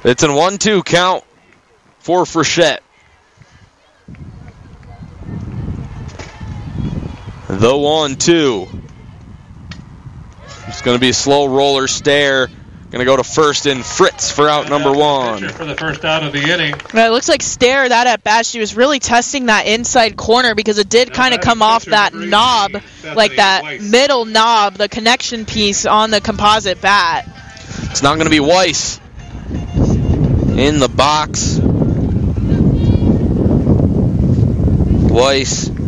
It's a 1-2 count for Frechette. The 1-2. It's going to be a slow roller stare. Going to go to first in Fritz for out number one. For the first out of the inning. Well, it looks like Stare that at bat. She was really testing that inside corner because it did kind of come off that knob, like that middle knob, the connection piece on the composite bat. It's not going to be Weiss in the box. Weiss,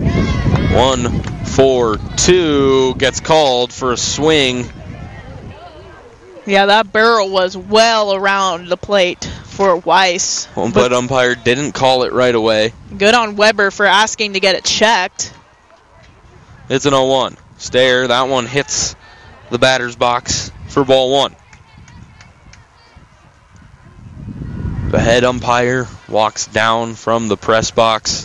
1-4-2, gets called for a swing. Yeah, that barrel was well around the plate for Weiss. But umpire didn't call it right away. Good on Weber for asking to get it checked. It's an 0-1. Stare, that one hits the batter's box for ball one. The head umpire walks down from the press box.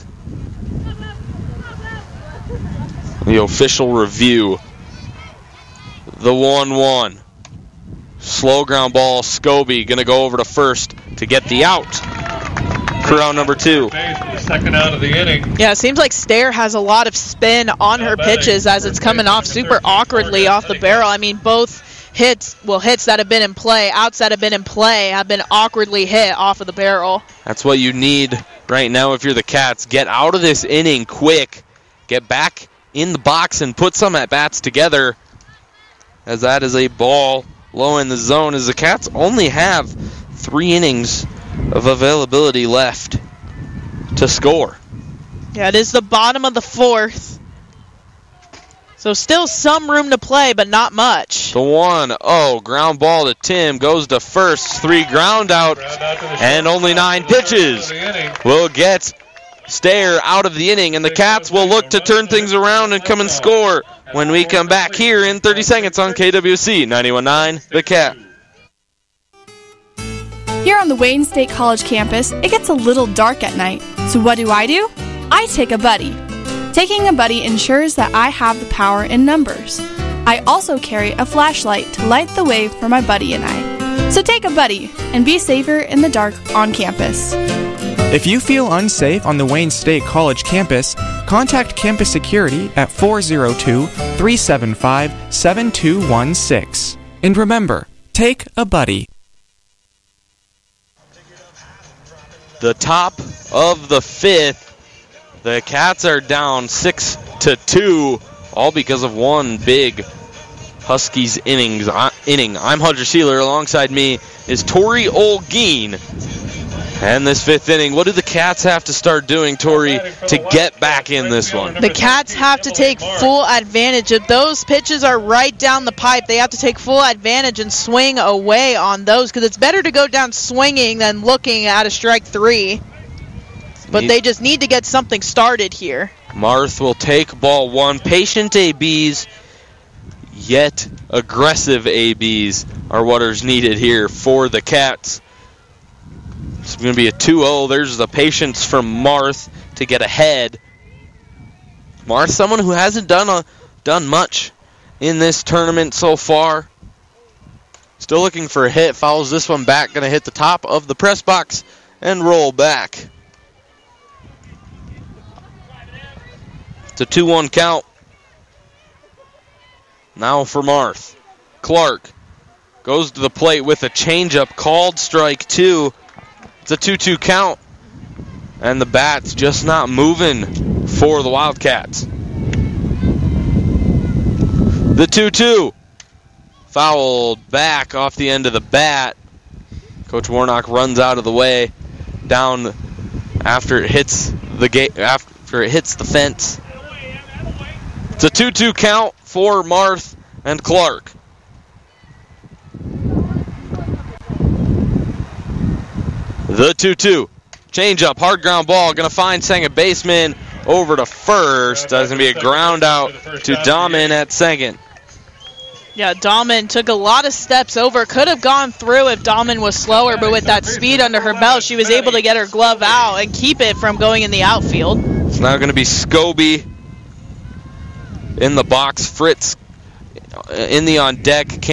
The official review. The 1-1. Slow ground ball. Scobie going to go over to first to get the out for out number two. The second out of the inning. Yeah, it seems like Stare has a lot of spin on her pitches as it's coming off super awkwardly off the barrel. I mean, both hits that have been in play, outs that have been in play, have been awkwardly hit off of the barrel. That's what you need right now if you're the Cats. Get out of this inning quick. Get back in the box and put some at-bats together, as that is a ball low in the zone, as the Cats only have 3 innings of availability left to score. Yeah, it is the bottom of the 4th. So still some room to play, but not much. The 1-0 ground ball to Tim goes to first. 3 ground out and only 9 pitches will get Stare out of the inning, and the Cats will look to turn things around and come and score when we come back here in 30 seconds on KWC 91.9 The Cat. Here on the Wayne State College campus, it gets a little dark at night. So what do? I take a buddy. Taking a buddy ensures that I have the power in numbers. I also carry a flashlight to light the way for my buddy and I. So take a buddy and be safer in the dark on campus. If you feel unsafe on the Wayne State College campus, contact campus security at 402-375-7216. And remember, take a buddy. The top of the 5th. The Cats are down 6-2, all because of one big Huskies inning. I'm Hunter Sealer. Alongside me is Tori Olguin. And this 5th inning, what do the Cats have to start doing, Tori, to get back in this one? The Cats have to take full advantage. If those pitches are right down the pipe, they have to take full advantage and swing away on those, because it's better to go down swinging than looking at a strike 3. But they just need to get something started here. Marth will take ball 1. Patient ABs, yet aggressive ABs are what is needed here for the Cats. It's going to be a 2-0. There's the patience from Marth to get ahead. Marth, someone who hasn't done much in this tournament so far. Still looking for a hit. Fouls this one back. Going to hit the top of the press box and roll back. It's a 2-1 count. Now for Marth. Clark goes to the plate with a changeup, called strike 2. It's a 2-2 count. And the bat's just not moving for the Wildcats. The 2-2. Fouled back off the end of the bat. Coach Warnock runs out of the way, down after it hits the gate, after it hits the fence. It's a 2-2 count for Marth and Clark. The 2-2. Change-up, hard ground ball, going to find second baseman over to first. That's going to be a ground out to Dahman at second. Yeah, Dahman took a lot of steps over. Could have gone through if Dahman was slower, but with that speed under her belt, she was able to get her glove out and keep it from going in the outfield. It's now going to be Scobie in the box. Fritz in the on deck.